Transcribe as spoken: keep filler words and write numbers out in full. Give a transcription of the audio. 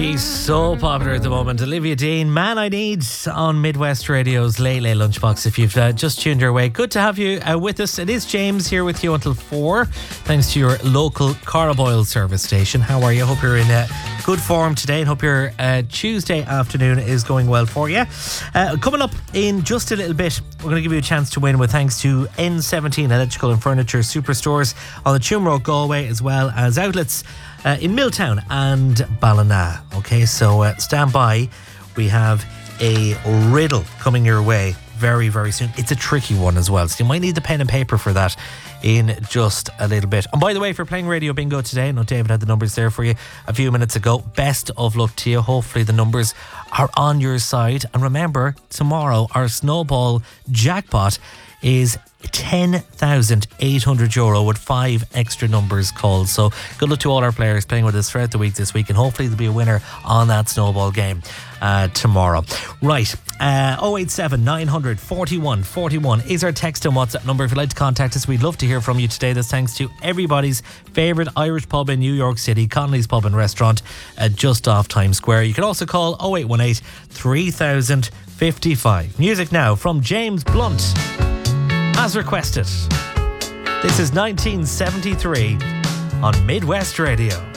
He's so popular at the moment. Olivia Dean, Man I Need on Midwest Radio's Late Late Lunchbox. If you've uh, just tuned your way, good to have you uh, with us. It is James here with you until four, thanks to your local Carboyle service station. How are you? Hope you're in uh, good form today and hope your uh, Tuesday afternoon is going well for you. Uh, coming up in just a little bit, we're going to give you a chance to win with thanks to N seventeen Electrical and Furniture Superstores on the Tuam Road, Galway, as well as outlets Uh, in Milltown and Ballina. Okay, so uh, stand by. We have a riddle coming your way very, very soon. It's a tricky one as well, so you might need the pen and paper for that in just a little bit. And by the way, if you're playing Radio Bingo today, I know David had the numbers there for you a few minutes ago. Best of luck to you. Hopefully the numbers are on your side. And remember, tomorrow our Snowball jackpot is ten thousand eight hundred euro with five extra numbers called. So good luck to all our players playing with us throughout the week this week, and hopefully there'll be a winner on that Snowball game uh, tomorrow. Right, uh, oh eight seven nine hundred forty-one forty-one is our text and WhatsApp number. If you'd like to contact us, we'd love to hear from you today. That's thanks to everybody's favourite Irish pub in New York City, Connolly's Pub and Restaurant, uh, just off Times Square. You can also call oh eight one eight three thousand fifty-five. Music now from James Blunt, as requested. This is nineteen seventy-three on Midwest Radio.